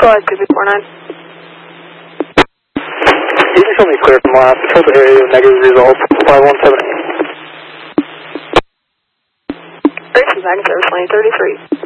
Go ahead, 2349. You can show me clear from last. Patrol the area with negative results. 5178. Thanks, Magnus, 2033.